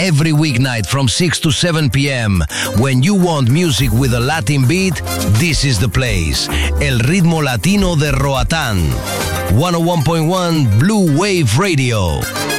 every weeknight from 6 to 7 p.m. When you want music with a Latin beat, this is the place. El ritmo latino de Roatán. 101.1 Blue Wave Radio.